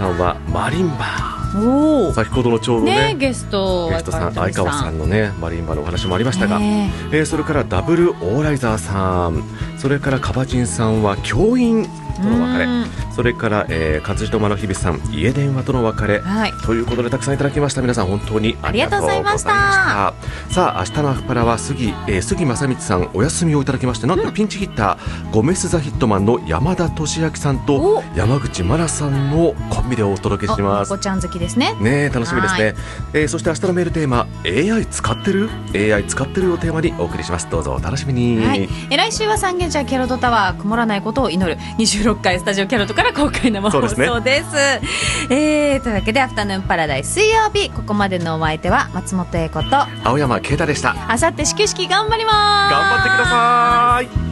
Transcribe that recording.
さんはマリンバ。先ほどのちょうどゲストさん、相川さんのねマリンバのお話もありましたが、それからダブルオーライザーさん、それからカバチンさんは教員との別れ、それから、勝人間の日々さん、家電話との別れ、ということでたくさんいただきました。皆さん本当にありがとうございました。さあ明日のアフパラは杉正光さんお休みをいただきまして、なんとピンチヒッター、ゴメス・ザ・ヒットマンの山田俊明さんと山口真奈さんのコンビでお届けします。 猫ちゃん好きですね。 楽しみですね。そして明日のメールテーマ、 AI 使ってる AI 使ってるをテーマにお送りします。どうぞお楽しみに。 来週は三軒茶屋キャロットタワー曇らないことを祈る26回スタジオキャロットから公開生放送です。というわけでアフタヌーンパラダイス水曜日、ここまでのお相手は松本英子と青山啓太でした。 あさって始球式頑張ります。 頑張ってください。